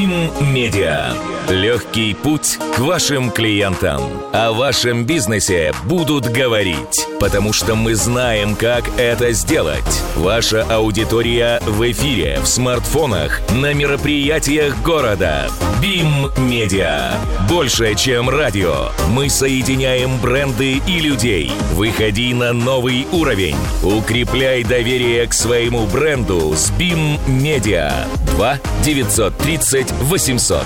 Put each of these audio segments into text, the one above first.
БИМ-медиа. Легкий путь к вашим клиентам. О вашем бизнесе будут говорить, потому что мы знаем, как это сделать. Ваша аудитория в эфире, в смартфонах, на мероприятиях города. БИМ-медиа. Больше, чем радио. Мы соединяем бренды и людей. Выходи на новый уровень. Укрепляй доверие к своему бренду с БИМ-медиа. 2 930 800.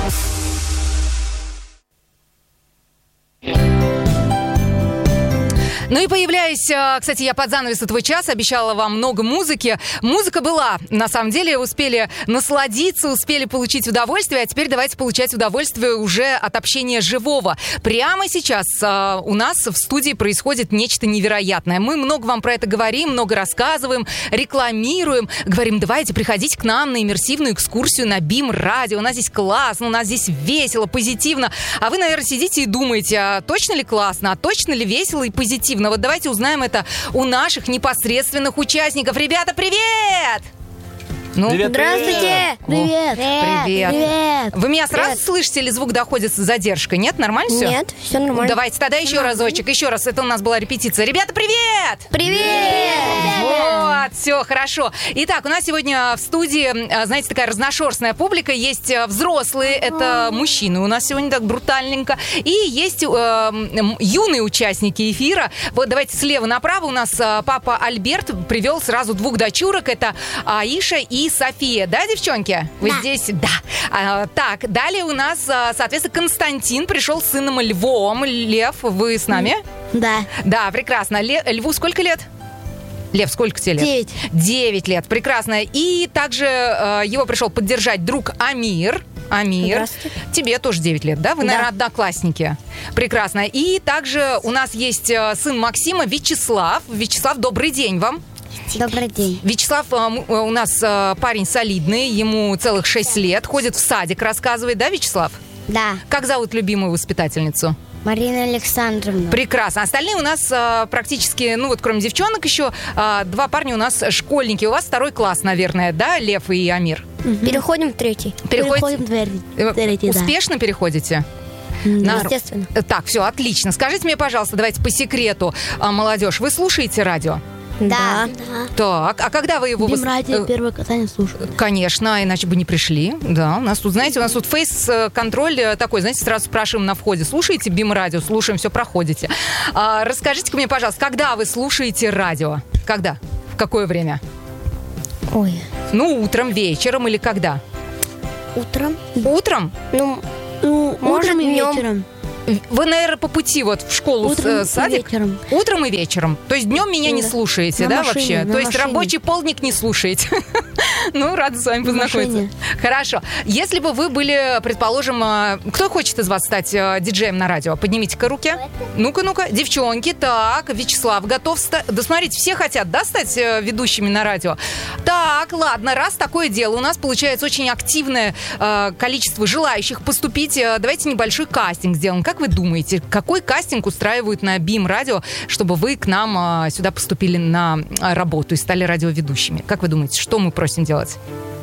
Ну и появляюсь, кстати, я под занавес этого часа обещала вам много музыки. Музыка была, на самом деле, успели насладиться, успели получить удовольствие, а теперь давайте получать удовольствие уже от общения живого. Прямо сейчас у нас в студии происходит нечто невероятное. Мы много вам про это говорим, много рассказываем, рекламируем, говорим, давайте приходите к нам на иммерсивную экскурсию на БИМ-радио. У нас здесь классно, у нас здесь весело, позитивно. А вы, наверное, сидите и думаете, а точно ли классно, а точно ли весело и позитивно? Вот давайте узнаем это у наших непосредственных участников. Ребята, привет! Ну, привет, здравствуйте! Привет! Привет! Вы меня сразу слышите или звук доходит с задержкой? Нет? Нормально все? Нет, все нормально. Давайте тогда еще разочек. Еще раз. Это у нас была репетиция. Ребята, привет! Привет! Вот, все, хорошо. Итак, у нас сегодня в студии, знаете, такая разношерстная публика. Есть взрослые, это мужчины у нас сегодня так брутальненько. И есть юные участники эфира. Вот давайте слева направо. У нас папа Альберт привел сразу двух дочурок. Это Аиша и София. Да, девчонки? Вы здесь? Да. Так, далее у нас, соответственно, Константин пришел с сыном Львом. Лев, вы с нами? Да. Да, прекрасно. Льву сколько лет? Лев, сколько тебе лет? 9 лет, прекрасно. И также его пришел поддержать друг Амир. Амир, тебе тоже 9 лет, да? Вы, наверное, одноклассники. Прекрасно. И также у нас есть сын Максима, Вячеслав. Вячеслав, добрый день вам. Добрый день. Вячеслав у нас парень солидный, ему целых 6 лет, ходит в садик, рассказывает, да, Вячеслав? Да. Как зовут любимую воспитательницу? Марина Александровна. Прекрасно. Остальные у нас практически, ну вот кроме девчонок еще, 2 парня у нас школьники. У вас 2 класс, наверное, да, Лев и Амир? Переходим в 3. Переходим в 3, Успешно переходите? Естественно. Так, все, отлично. Скажите мне, пожалуйста, давайте по секрету, молодежь, вы слушаете радио? Да. Так, а когда вы его... БИМ-радио первое касание слушаю. Конечно, иначе бы не пришли. Да, у нас тут, знаете, у нас тут фейс-контроль такой, знаете, сразу спрашиваем на входе. Слушаете БИМ-радио? Слушаем, все, проходите. Расскажите-ка мне, пожалуйста, когда вы слушаете радио? Когда? В какое время? Ой. Ну, утром, вечером или когда? Утром. Утром? Ну утром и вечером. Вы, наверное, по пути вот в школу, утром садик? Вечером. Утром и вечером. То есть днем меня не слушаете, да, вообще? То есть рабочий полдник не слушаете. Ну, рада с вами познакомиться. Хорошо. Если бы вы были, предположим, кто хочет из вас стать диджеем на радио? Поднимите-ка руки. Ну-ка. Девчонки, так, Вячеслав готов стать. Да смотрите, все хотят, да, стать ведущими на радио? Так, ладно, раз такое дело, у нас получается очень активное количество желающих поступить. Давайте небольшой кастинг сделаем. Как вы думаете, какой кастинг устраивают на БИМ-радио, чтобы вы к нам сюда поступили на работу и стали радиоведущими? Как вы думаете, что мы просим делать?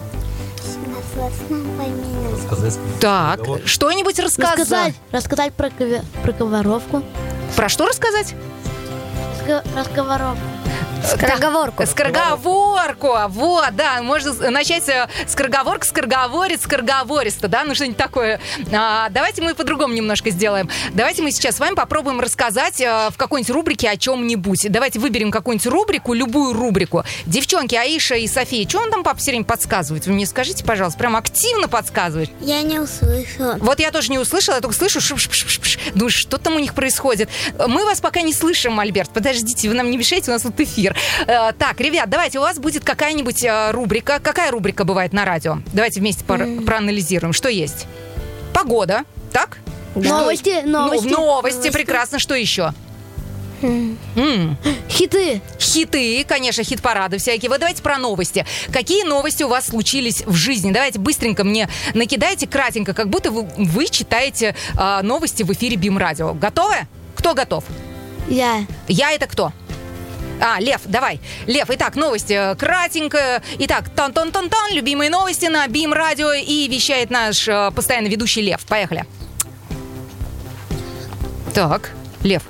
Так, что-нибудь рассказать. Рассказать про скороговорку. Про что рассказать? Скороговорку. Скороговорку. Вот, да, можно начать скороговорка, скороговорец, скороговористо, да, ну что-нибудь такое. Давайте мы по-другому немножко сделаем. Давайте мы сейчас с вами попробуем рассказать в какой-нибудь рубрике о чем-нибудь. Давайте выберем какую-нибудь рубрику, любую рубрику. Девчонки, Аиша и София, что он там папа все время подсказывает? Вы мне скажите, пожалуйста, прям активно подсказывает. Я не услышала. Вот я тоже не услышала, я только слышу шиш-шиш-шиш. Думаю, что там у них происходит? Мы вас пока не слышим, Альберт. Подождите, вы нам не мешаете, у нас тут эфир. Так, ребят, давайте, у вас будет какая-нибудь рубрика. Какая рубрика бывает на радио? Давайте вместе проанализируем. Что есть? Погода, так? Новости, прекрасно. Что еще? Хиты, конечно, хит-парады всякие. Вот давайте про новости. Какие новости у вас случились в жизни? Давайте быстренько мне накидайте, кратенько, как будто вы читаете новости в эфире БИМ-радио. Готовы? Кто готов? Я. Я это кто? Лев, давай. Лев, итак, новость кратенькая. Итак, тон-тон-тон-тон, любимые новости на БИМ Радио. И вещает наш постоянно ведущий Лев. Поехали. Так, Лев.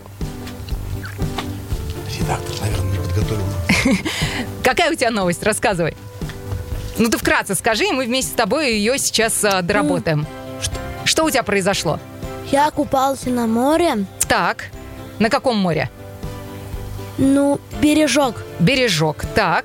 Редактор, наверное, не подготовил. Какая у тебя новость? Рассказывай. Ну, ты вкратце скажи, и мы вместе с тобой ее сейчас доработаем. Что у тебя произошло? Я купался на море. Так, на каком море? Бережок. Бережок, так.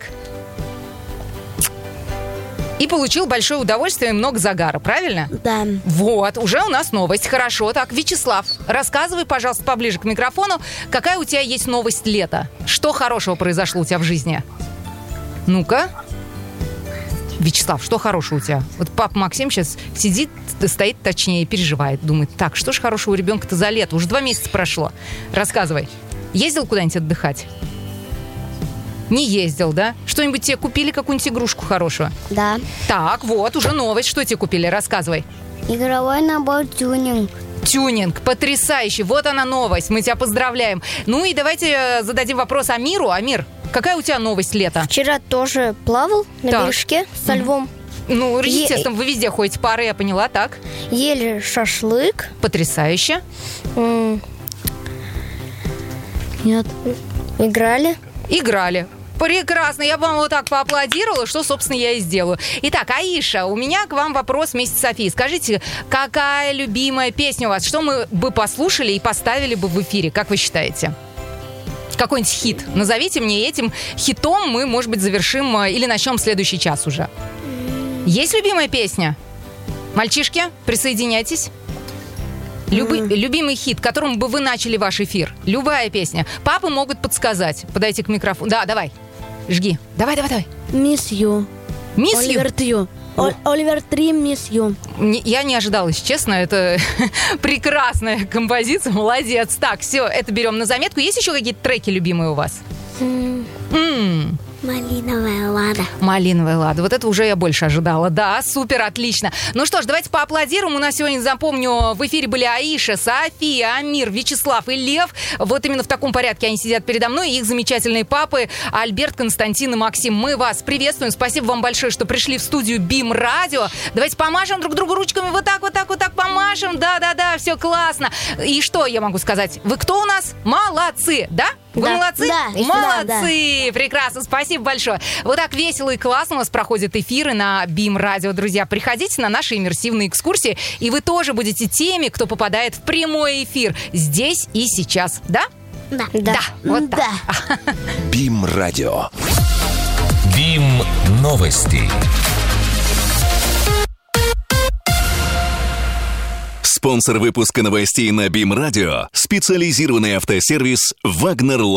И получил большое удовольствие и много загара, правильно? Да. Вот, уже у нас новость. Хорошо. Так, Вячеслав, рассказывай, пожалуйста, поближе к микрофону, какая у тебя есть новость лета? Что хорошего произошло у тебя в жизни? Ну-ка. Вячеслав, что хорошего у тебя? Вот папа Максим сейчас сидит, стоит, точнее, переживает. Думает, так, что ж хорошего у ребенка-то за лето? Уже 2 месяца прошло. Рассказывай. Ездил куда-нибудь отдыхать? Не ездил, да? Что-нибудь тебе купили, какую-нибудь игрушку хорошую? Да. Так, вот, уже новость. Что тебе купили? Рассказывай. Игровой набор тюнинг. Тюнинг, потрясающе. Вот она новость. Мы тебя поздравляем. Ну и давайте зададим вопрос Амиру. Амир, какая у тебя новость лета? Вчера тоже плавал на бережке со львом. Ну, естественно, вы везде ходите пары, я поняла, так? Ели шашлык. Потрясающе. Нет. Играли. Прекрасно, я вам вот так поаплодировала, что, собственно, я и сделаю. Итак, Аиша, у меня к вам вопрос вместе с Софией. Скажите, какая любимая песня у вас? Что мы бы послушали и поставили бы в эфире, как вы считаете? Какой-нибудь хит. Назовите мне, этим хитом мы, может быть, завершим или начнем следующий час уже. Есть любимая песня? Мальчишки, присоединяйтесь. Любимый хит, которым бы вы начали ваш эфир. Любая песня. Папы могут подсказать. Подойти к микрофону. Да, давай. Жги. Давай. Miss You. Оливер Трю. Оливер Три, Miss You. Я не ожидала, если честно. Это прекрасная композиция. Молодец. Так, все, это берем на заметку. Есть еще какие-то треки любимые у вас? Малиновая лада. Малиновая лада. Вот это уже я больше ожидала. Да, супер, отлично. Ну что ж, давайте поаплодируем. У нас сегодня, запомню, в эфире были Аиша, София, Амир, Вячеслав и Лев. Вот именно в таком порядке они сидят передо мной. И их замечательные папы Альберт, Константин и Максим. Мы вас приветствуем. Спасибо вам большое, что пришли в студию БИМ Радио. Давайте помашем друг другу ручками. Вот так помашем. Да, все классно. И что я могу сказать? Вы кто у нас? Молодцы, да? Вы молодцы? Да. Молодцы! Да. Прекрасно, спасибо большое. Вот так весело и классно у нас проходят эфиры на БИМ Радио. Друзья, приходите на наши иммерсивные экскурсии, и вы тоже будете теми, кто попадает в прямой эфир здесь и сейчас. Да? Да. Вот так. БИМ Радио. БИМ Новости. Спонсор выпуска новостей на БИМ Радио — специализированный автосервис «Вагнер».